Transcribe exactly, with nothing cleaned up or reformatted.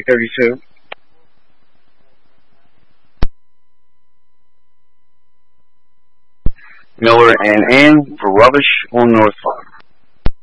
thirty-two. Miller and Ann for Rubbish on North Park.